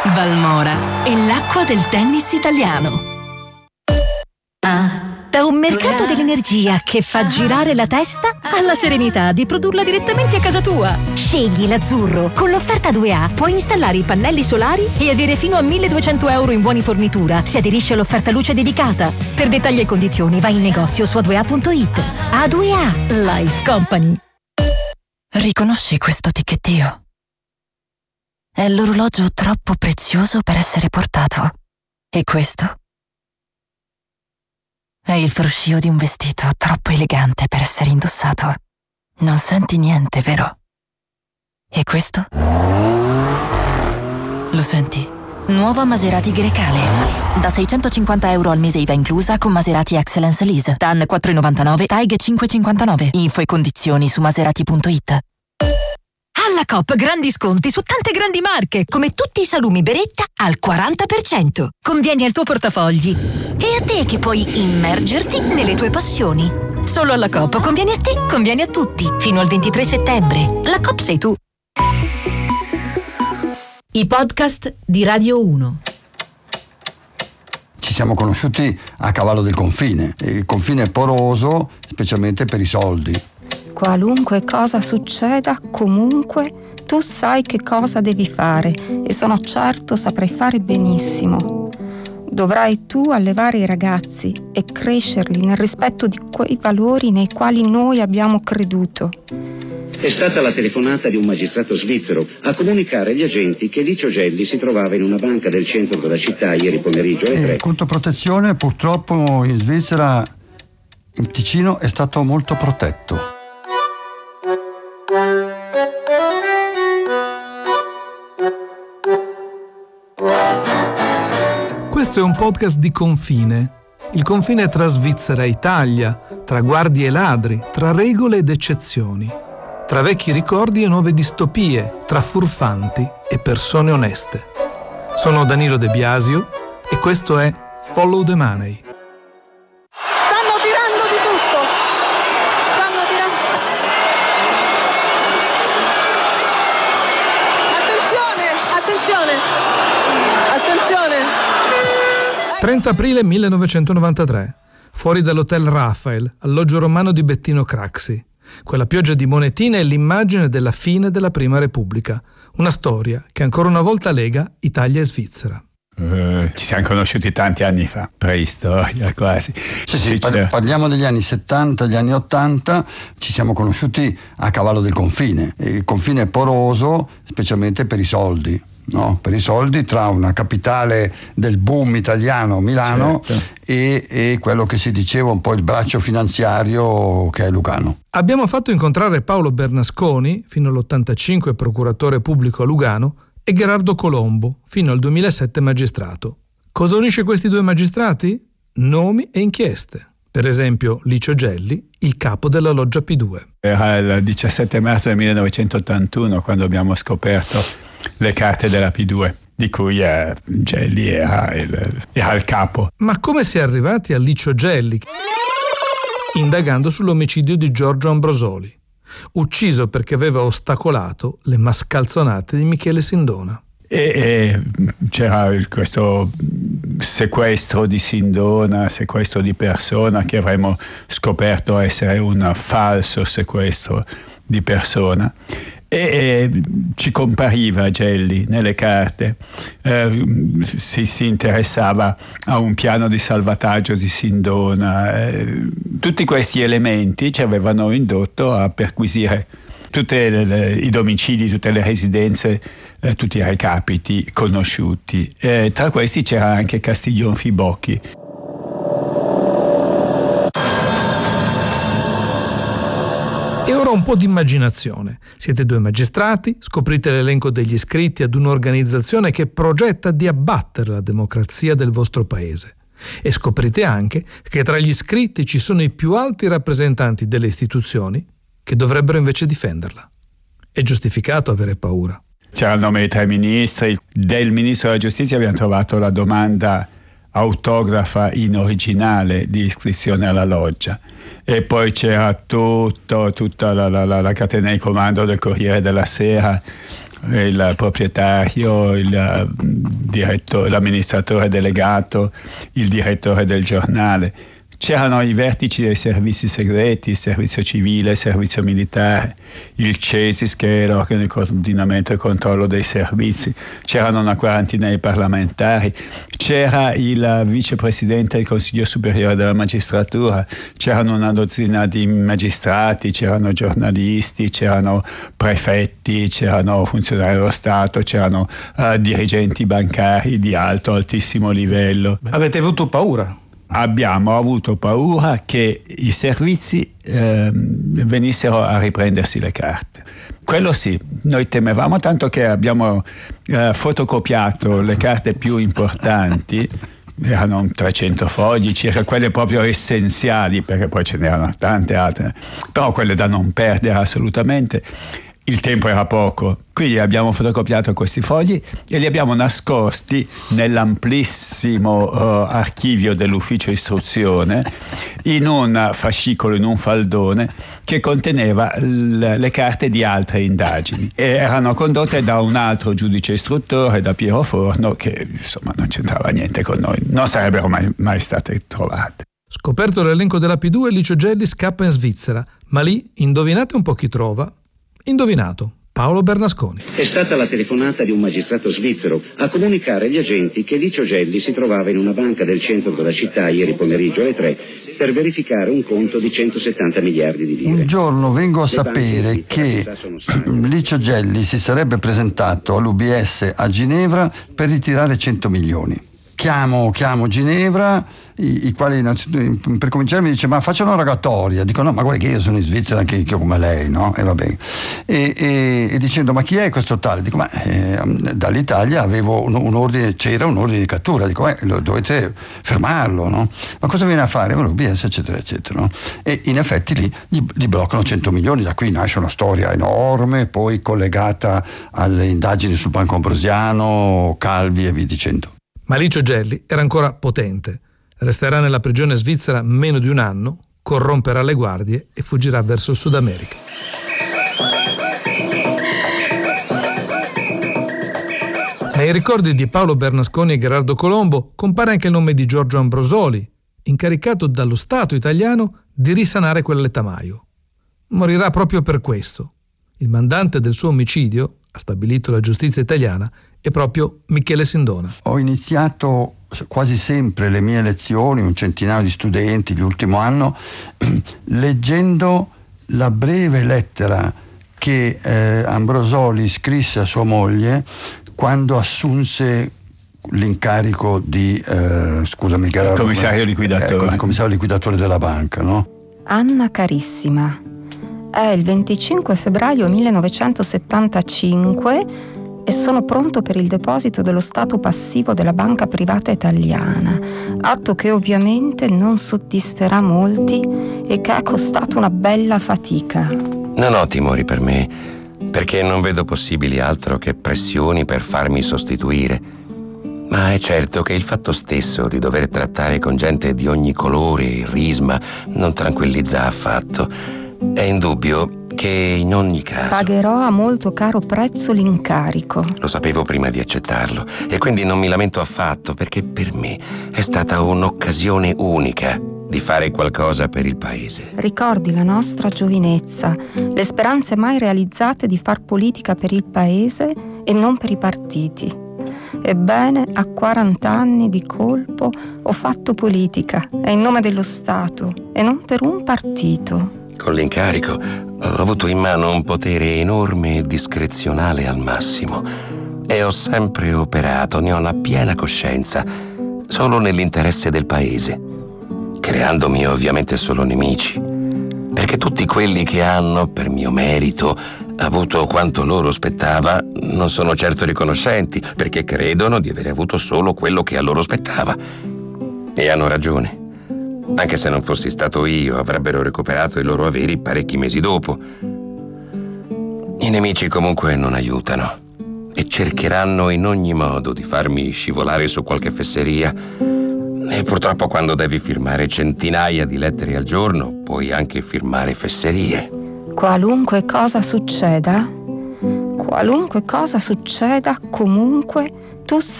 Valmora è l'acqua del tennis italiano. Da un mercato dell'energia che fa girare la testa alla serenità di produrla direttamente a casa tua. Scegli l'azzurro. Con l'offerta 2A puoi installare i pannelli solari e avere fino a 1.200 euro in buoni fornitura se aderisci all'offerta luce dedicata. Per dettagli e condizioni vai in negozio su a2a.it. A2A Life Company. Riconosci questo ticchettio? È l'orologio troppo prezioso per essere portato. E questo? È il fruscio di un vestito troppo elegante per essere indossato. Non senti niente, vero? E questo? Lo senti? Nuova Maserati Grecale. Da 650 euro al mese IVA inclusa con Maserati Excellence Lease. TAN 4,99, TAIG 5,59. Info e condizioni su maserati.it. Alla Coop grandi sconti su tante grandi marche, come tutti i salumi Beretta al 40%. Convieni al tuo portafogli. E a te che puoi immergerti nelle tue passioni. Solo alla Coop conviene a te, conviene a tutti. Fino al 23 settembre. La Coop sei tu. I podcast di Radio 1. Ci siamo conosciuti a cavallo del confine. Il confine è poroso, specialmente per i soldi. Qualunque cosa succeda, comunque, tu sai che cosa devi fare e sono certo saprai fare benissimo. Dovrai tu allevare i ragazzi e crescerli nel rispetto di quei valori nei quali noi abbiamo creduto. È stata la telefonata di un magistrato svizzero a comunicare agli agenti che Licio Gelli si trovava in una banca del centro della città ieri pomeriggio alle 3. Contro protezione, purtroppo in Svizzera il Ticino è stato molto protetto. Questo è un podcast di confine. Il confine tra Svizzera e Italia, tra guardie e ladri, tra regole ed eccezioni, tra vecchi ricordi e nuove distopie, tra furfanti e persone oneste. Sono Danilo De Biasio e questo è Follow the Money. Stanno tirando di tutto! Stanno tirando... Attenzione! Attenzione! Attenzione! 30 aprile 1993. Fuori dall'hotel Raphael, alloggio romano di Bettino Craxi. Quella pioggia di monetine è l'immagine della fine della Prima Repubblica. Una storia che ancora una volta lega Italia e Svizzera. Ci siamo conosciuti tanti anni fa, preistoria quasi. Sì, parliamo degli anni 70, degli anni 80, ci siamo conosciuti a cavallo del confine. Il confine è poroso, specialmente per i soldi. No, per i soldi tra una capitale del boom italiano, Milano, certo, e quello che si diceva un po' il braccio finanziario che è Lugano. Abbiamo fatto incontrare Paolo Bernasconi, fino all'85 procuratore pubblico a Lugano, e Gerardo Colombo, fino al 2007 magistrato. Cosa unisce questi due magistrati? Nomi e inchieste. Per esempio Licio Gelli, il capo della loggia P2. Era il 17 marzo del 1981 quando abbiamo scoperto le carte della P2, di cui Gelli era il capo. Ma come si è arrivati a Licio Gelli? Indagando sull'omicidio di Giorgio Ambrosoli, ucciso perché aveva ostacolato le mascalzonate di Michele Sindona. E c'era questo sequestro di Sindona, sequestro di persona, che avremmo scoperto essere un falso sequestro di persona. E ci compariva Gelli nelle carte, si interessava a un piano di salvataggio di Sindona. Tutti questi elementi ci avevano indotto a perquisire tutti i domicili, tutte le residenze, tutti i recapiti conosciuti. Tra questi c'era anche Castiglion Fibocchi. E ora un po' di immaginazione. Siete due magistrati, scoprite l'elenco degli iscritti ad un'organizzazione che progetta di abbattere la democrazia del vostro paese. E scoprite anche che tra gli iscritti ci sono i più alti rappresentanti delle istituzioni che dovrebbero invece difenderla. È giustificato avere paura. C'era il nome dei 3 ministri. Del ministro della giustizia abbiamo trovato la domanda autografa in originale di iscrizione alla loggia, e poi c'era tutta la catena di comando del Corriere della Sera il proprietario, l'amministratore delegato, il direttore del giornale. C'erano i vertici dei servizi segreti, il servizio civile, il servizio militare, il CESIS, che è l'organo di coordinamento e controllo dei servizi, c'erano una quarantina di parlamentari, c'era il vicepresidente del Consiglio Superiore della Magistratura, c'erano una dozzina di magistrati, c'erano giornalisti, c'erano prefetti, c'erano funzionari dello Stato, c'erano dirigenti bancari di altissimo livello. Avete avuto paura? Abbiamo avuto paura che i servizi venissero a riprendersi le carte. Quello sì, noi temevamo, tanto che abbiamo fotocopiato le carte più importanti, erano 300 fogli, circa quelle proprio essenziali, perché poi ce n'erano tante altre, però quelle da non perdere assolutamente. Il tempo era poco, quindi abbiamo fotocopiato questi fogli e li abbiamo nascosti nell'amplissimo archivio dell'ufficio istruzione in un fascicolo, in un faldone che conteneva le carte di altre indagini e erano condotte da un altro giudice istruttore, da Piero Forno, che insomma non c'entrava niente con noi, non sarebbero mai state trovate. Scoperto l'elenco della P2, Licio Gelli scappa in Svizzera, ma lì indovinate un po' chi trova? Indovinato, Paolo Bernasconi. È stata la telefonata di un magistrato svizzero a comunicare agli agenti che Licio Gelli si trovava in una banca del centro della città ieri pomeriggio alle 3 per verificare un conto di 170 miliardi di lire. Un giorno vengo a sapere che Licio Gelli si sarebbe presentato all'UBS a Ginevra per ritirare 100 milioni. Chiamo Ginevra, i quali per cominciare mi dice: ma faccio una rogatoria. Dico: no, ma guarda che io sono in Svizzera anche io come lei, no? E va bene. E dicendo: ma chi è questo tale? Dico: ma dall'Italia avevo c'era un ordine di cattura. Dico: dovete fermarlo, no? Ma cosa viene a fare? L'UBS, eccetera eccetera, no? E in effetti lì gli bloccano 100 milioni. Da qui nasce una storia enorme, poi collegata alle indagini sul Banco Ambrosiano, Calvi e via dicendo. Ma Licio Gelli era ancora potente. Resterà nella prigione svizzera meno di un anno, corromperà le guardie e fuggirà verso il Sud America. Nei ricordi di Paolo Bernasconi e Gherardo Colombo compare anche il nome di Giorgio Ambrosoli, incaricato dallo Stato italiano di risanare quel lettamaio. Morirà proprio per questo. Il mandante del suo omicidio, ha stabilito la giustizia italiana, è proprio Michele Sindona. Ho iniziato quasi sempre le mie lezioni, un centinaio di studenti l'ultimo anno, leggendo la breve lettera che Ambrosoli scrisse a sua moglie quando assunse l'incarico di commissario liquidatore. Il commissario liquidatore della banca, no? Anna carissima, è il 25 febbraio 1975 e sono pronto per il deposito dello stato passivo della banca privata italiana, atto che ovviamente non soddisferà molti e che ha costato una bella fatica. Non ho timori per me, perché non vedo possibili altro che pressioni per farmi sostituire. Ma è certo che il fatto stesso di dover trattare con gente di ogni colore e risma non tranquillizza affatto. È indubbio che in ogni caso pagherò a molto caro prezzo l'incarico. Lo sapevo prima di accettarlo e quindi non mi lamento affatto, perché per me è stata un'occasione unica di fare qualcosa per il paese. Ricordi la nostra giovinezza, le speranze mai realizzate di far politica per il paese e non per i partiti. Ebbene, a 40 anni di colpo ho fatto politica, e in nome dello Stato e non per un partito. Con l'incarico ho avuto in mano un potere enorme e discrezionale al massimo e ho sempre operato, ne ho la piena coscienza, solo nell'interesse del paese, creandomi ovviamente solo nemici, perché tutti quelli che hanno, per mio merito, avuto quanto loro spettava non sono certo riconoscenti, perché credono di avere avuto solo quello che a loro spettava. E hanno ragione. Anche se non fossi stato io, avrebbero recuperato i loro averi parecchi mesi dopo. I nemici comunque non aiutano e cercheranno in ogni modo di farmi scivolare su qualche fesseria. E purtroppo quando devi firmare centinaia di lettere al giorno, puoi anche firmare fesserie. Qualunque cosa succeda, Qualunque cosa succeda, comunque, tu